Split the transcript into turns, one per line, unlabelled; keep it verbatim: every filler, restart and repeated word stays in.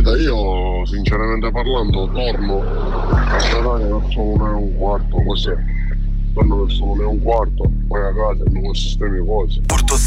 Guarda, io sinceramente parlando torno a Catania verso una e un quarto, così. Torno verso una e un quarto, poi a casa e non sistemi cose.
Porto